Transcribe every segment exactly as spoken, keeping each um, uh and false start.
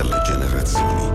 per le generazioni.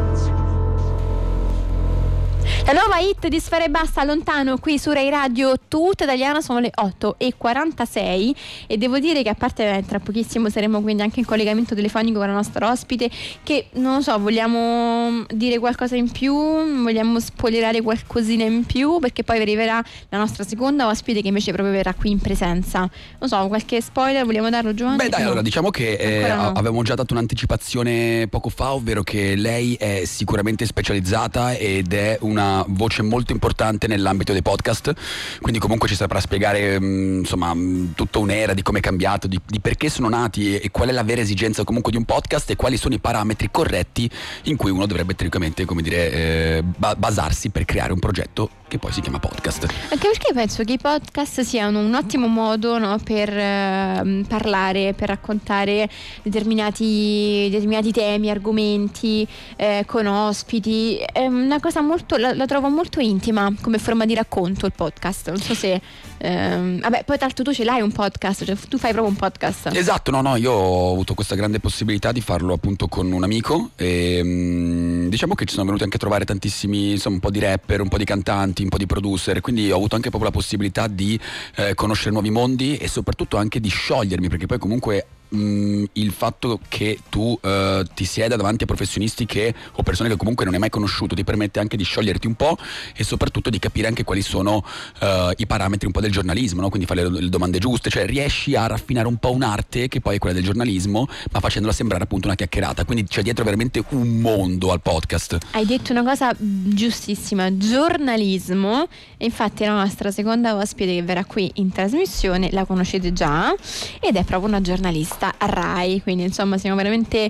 La nuova hit di Sfera Ebbasta, Lontano, qui su Rai Radio Tutta Italiana. Sono le otto e quarantasei e devo dire che, a parte tra pochissimo saremo quindi anche in collegamento telefonico con la nostra ospite, che non lo so, vogliamo dire qualcosa in più, vogliamo spoilerare qualcosina in più, perché poi arriverà la nostra seconda ospite che invece proprio verrà qui in presenza. Non so, qualche spoiler vogliamo darlo, Giovanni? Beh dai, no. allora diciamo che eh, no. avevamo già dato un'anticipazione poco fa, ovvero che lei è sicuramente specializzata ed è una voce molto importante nell'ambito dei podcast, quindi comunque ci saprà spiegare mh, insomma mh, tutta un'era di come è cambiato, di, di perché sono nati e, e qual è la vera esigenza comunque di un podcast e quali sono i parametri corretti in cui uno dovrebbe teoricamente, come dire, eh, ba- basarsi per creare un progetto che poi si chiama podcast. Anche perché penso che i podcast siano un ottimo modo, no, per eh, parlare, per raccontare determinati, determinati temi, argomenti eh, con ospiti. È una cosa molto, la, la trovo molto intima come forma di racconto il podcast. Non so se ehm, vabbè, poi tra l'altro tu ce l'hai un podcast, cioè tu fai proprio un podcast. Esatto, no no, io ho avuto questa grande possibilità di farlo appunto con un amico e mh, diciamo che ci sono venuti anche a trovare tantissimi, insomma, un po' di rapper, un po' di cantanti, un po' di producer, quindi ho avuto anche proprio la possibilità di eh, conoscere nuovi mondi e soprattutto anche di sciogliermi, perché poi comunque mh, il fatto che tu eh, ti sieda davanti a professionisti che, o persone che comunque non hai mai conosciuto, ti permette anche di scioglierti un po' e soprattutto di capire anche quali sono eh, i parametri un po' del giornalismo, no? Quindi fare le, le domande giuste, cioè riesci a raffinare un po' un'arte che poi è quella del giornalismo, ma facendola sembrare appunto una chiacchierata, quindi c'è dietro veramente un mondo al podcast. Hai detto una cosa giustissima, giornalismo, e infatti la nostra seconda ospite che verrà qui in trasmissione la conoscete già ed è proprio una giornalista a Rai, quindi insomma siamo veramente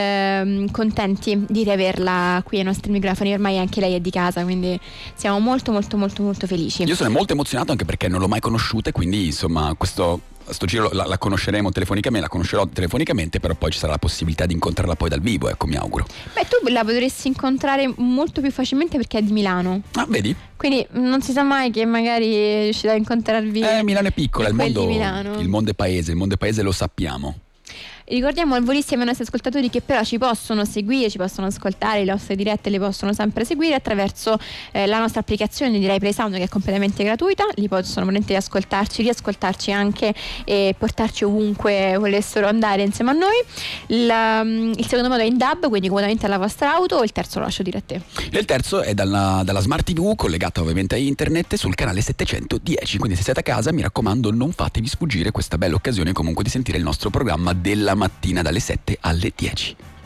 ehm, contenti di riaverla qui ai nostri microfoni. Ormai anche lei è di casa, quindi siamo molto molto molto molto felici. Io sono molto emozionato anche perché non l'ho mai conosciuta e quindi insomma questo sto giro la, la conosceremo telefonicamente, la conoscerò telefonicamente, però poi ci sarà la possibilità di incontrarla poi dal vivo, ecco, mi auguro. Beh, tu la potresti incontrare molto più facilmente perché è di Milano. Ah, vedi? Quindi non si sa mai che magari riuscirà a incontrarvi. Eh, Milano è piccola, il mondo, Milano. il mondo è paese, il mondo è paese, lo sappiamo. Ricordiamo al volissimo ai nostri ascoltatori che però ci possono seguire, ci possono ascoltare, le nostre dirette le possono sempre seguire attraverso eh, la nostra applicazione di Rai Play Sound, che è completamente gratuita. Li possono volentieri ascoltarci, riascoltarci anche e portarci ovunque volessero andare insieme a noi. Il, il secondo modo è in D A B, quindi comodamente alla vostra auto. Il terzo lo lascio dire a te. E il terzo è dalla, dalla Smart tivù, collegata ovviamente a internet, sul canale settecentodieci, quindi se siete a casa mi raccomando non fatevi sfuggire questa bella occasione comunque di sentire il nostro programma della mattina dalle sette alle dieci.